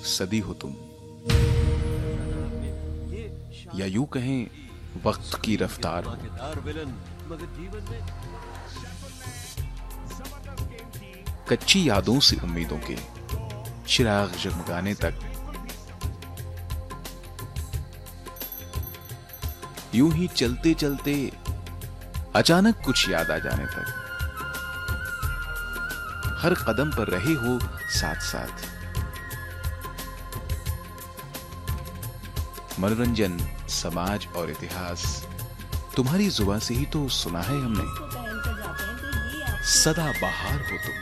सदी हो तुम, या यूं कहें वक्त की रफ्तार हो। कच्ची यादों से उम्मीदों के चिराग जगमगाने तक, यूं ही चलते चलते अचानक कुछ याद आ जाने तक, हर कदम पर रहे हो साथ साथ। मनोरंजन, समाज और इतिहास तुम्हारी जुबान से ही तो सुना है हमने। सदा बहार हो तुम,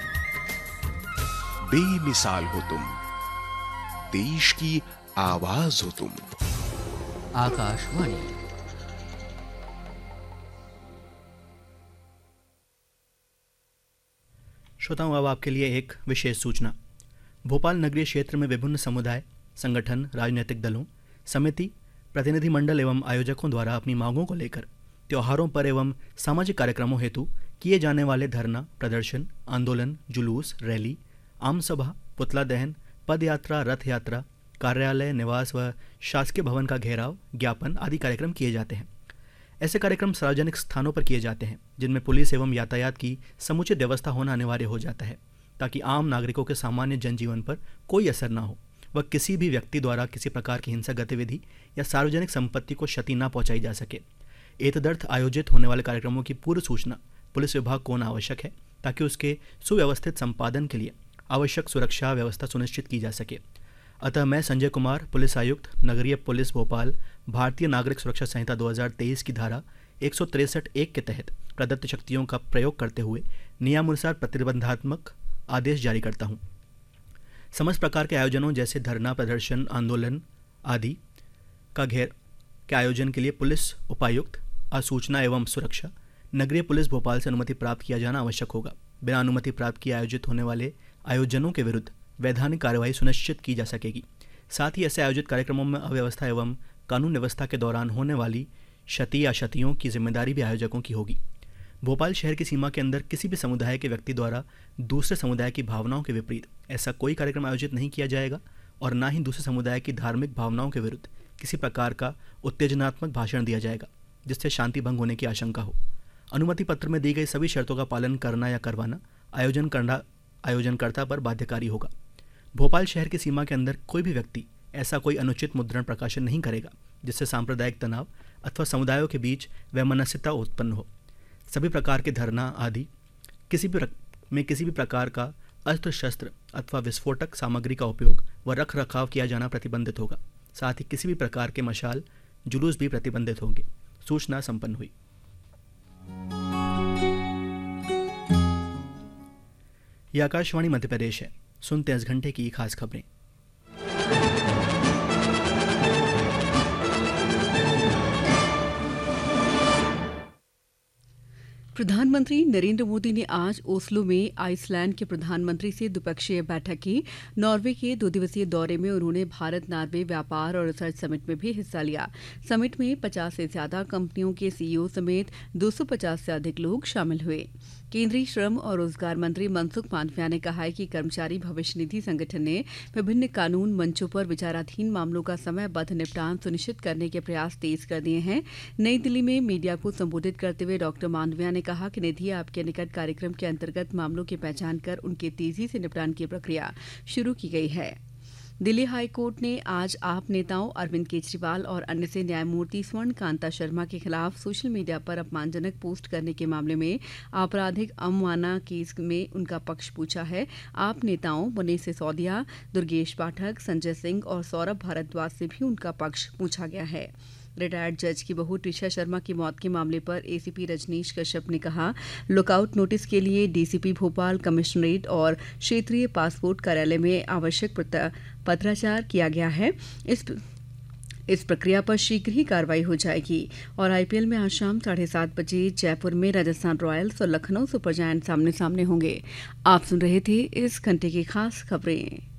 बेमिसाल हो तुम, देश की आवाज हो तुम। आकाशवाणी। श्रोताओं, अब आपके लिए एक विशेष सूचना। भोपाल नगरीय क्षेत्र में विभिन्न समुदाय, संगठन, राजनीतिक दलों, समिति, प्रतिनिधिमंडल एवं आयोजकों द्वारा अपनी मांगों को लेकर त्योहारों पर एवं सामाजिक कार्यक्रमों हेतु किए जाने वाले धरना, प्रदर्शन, आंदोलन, जुलूस, रैली, आम सभा, पुतला दहन, पद यात्रा, रथ यात्रा, कार्यालय, निवास व शासकीय भवन का घेराव, ज्ञापन आदि कार्यक्रम किए जाते हैं। ऐसे कार्यक्रम सार्वजनिक स्थानों पर किए जाते हैं जिनमें पुलिस एवं यातायात की समुचित व्यवस्था होना अनिवार्य हो जाता है, ताकि आम नागरिकों के सामान्य जनजीवन पर कोई असर न हो व किसी भी व्यक्ति द्वारा किसी प्रकार की हिंसक गतिविधि या सार्वजनिक संपत्ति को क्षति न पहुंचाई जा सके। एतदर्थ आयोजित होने वाले कार्यक्रमों की पूर्व सूचना पुलिस विभाग को होना आवश्यक है, ताकि उसके सुव्यवस्थित संपादन के लिए आवश्यक सुरक्षा व्यवस्था सुनिश्चित की जा सके। अतः मैं संजय कुमार, पुलिस आयुक्त, नगरीय पुलिस भोपाल, भारतीय नागरिक सुरक्षा संहिता 2023 की धारा 163(1) के तहत प्रदत्त शक्तियों का प्रयोग करते हुए नियमानुसार प्रतिबंधात्मक आदेश जारी करता हूँ। समस्त प्रकार के आयोजनों जैसे धरना, प्रदर्शन, आंदोलन आदि के आयोजन के लिए पुलिस उपायुक्त, असूचना एवं सुरक्षा, नगरीय पुलिस भोपाल से अनुमति प्राप्त किया जाना आवश्यक होगा। बिना अनुमति प्राप्त किए आयोजित होने वाले आयोजनों के विरुद्ध वैधानिक कार्यवाही सुनिश्चित की जा सकेगी। साथ ही ऐसे आयोजित कार्यक्रमों में अव्यवस्था एवं कानून व्यवस्था के दौरान होने वाली क्षति या क्षतियों की जिम्मेदारी भी आयोजकों की होगी। भोपाल शहर की सीमा के अंदर किसी भी समुदाय के व्यक्ति द्वारा दूसरे समुदाय की भावनाओं के विपरीत ऐसा कोई कार्यक्रम आयोजित नहीं किया जाएगा और न ही दूसरे समुदाय की धार्मिक भावनाओं के विरुद्ध किसी प्रकार का उत्तेजनात्मक भाषण दिया जाएगा जिससे शांति भंग होने की आशंका हो। अनुमति पत्र में दी गई सभी शर्तों का पालन करना या करवाना आयोजनकर्ता पर बाध्यकारी होगा। भोपाल शहर की सीमा के अंदर कोई भी व्यक्ति ऐसा कोई अनुचित मुद्रण प्रकाशन नहीं करेगा जिससे सांप्रदायिक तनाव अथवा समुदायों के बीच वैमनस्यता उत्पन्न हो। सभी प्रकार के धरना आदि किसी भी प्रकार का अस्त्र शस्त्र अथवा विस्फोटक सामग्री का उपयोग व रख रखाव किया जाना प्रतिबंधित होगा। साथ ही किसी भी प्रकार के मशाल जुलूस भी प्रतिबंधित होंगे। सूचना संपन्न हुई। यह आकाशवाणी मध्य प्रदेश है। सुनते हैं इस घंटे की खास खबरें। प्रधानमंत्री नरेंद्र मोदी ने आज ओस्लो में आइसलैंड के प्रधानमंत्री से द्विपक्षीय बैठक की। नॉर्वे के 2 दिवसीय दौरे में उन्होंने भारत नॉर्वे व्यापार और रिसर्च समिट में भी हिस्सा लिया। समिट में 50 से ज्यादा कंपनियों के सीईओ समेत 250 से अधिक लोग शामिल हुए। केंद्रीय श्रम और रोजगार मंत्री मनसुख मांडविया ने कहा है कि कर्मचारी भविष्य निधि संगठन ने विभिन्न कानून मंचों पर विचाराधीन मामलों का समयबद्ध निपटान सुनिश्चित करने के प्रयास तेज कर दिए हैं। नई दिल्ली में मीडिया को संबोधित करते हुए डॉक्टर मांडविया ने कहा कि निधि आपके निकट कार्यक्रम के अंतर्गत मामलों की पहचान कर उनके तेजी से निपटान की प्रक्रिया शुरू की गई है। दिल्ली हाई कोर्ट ने आज आप नेताओं अरविंद केजरीवाल और अन्य से न्यायमूर्ति स्वर्ण कांता शर्मा के खिलाफ सोशल मीडिया पर अपमानजनक पोस्ट करने के मामले में आपराधिक अवमानना केस में उनका पक्ष पूछा है। आप नेताओं मनीष सिसोदिया, दुर्गेश पाठक, संजय सिंह और सौरभ भारद्वाज से भी उनका पक्ष पूछा गया है। रिटायर्ड जज की बहू ट्रिशा शर्मा की मौत के मामले पर एसीपी रजनीश कश्यप ने कहा, लुकआउट नोटिस के लिए डीसीपी भोपाल, कमिश्नरेट और क्षेत्रीय पासपोर्ट कार्यालय में आवश्यक पत्राचार किया गया है। इस प्रक्रिया पर शीघ्र ही कार्रवाई हो जाएगी। और आईपीएल में आज शाम 7:30 बजे जयपुर में राजस्थान रॉयल्स और लखनऊ सुपर जायंट्स आमने सामने होंगे। आप सुन रहे थे इस घंटे की खास खबरें।